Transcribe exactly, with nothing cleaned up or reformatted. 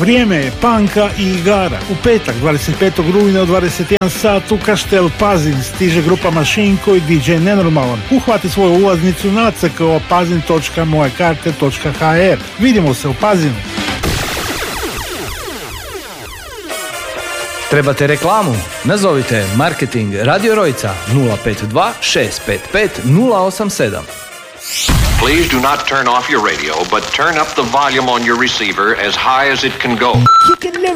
Vrijeme je panka i igara. U petak, dvadeset petog rujna u dvadeset jedan sat u Kaštel Pazin stiže grupa Mašinko i D J Nenormalan. Uhvati svoju ulaznicu na c k o pazin točka moje karte točka h r. Vidimo se u Pazinu. Trebate reklamu? Nazovite Marketing Radio Rojca nula pet dva šest pet pet nula osam sedam. Please do not turn off your radio, but turn up the volume on your receiver as high as it can go.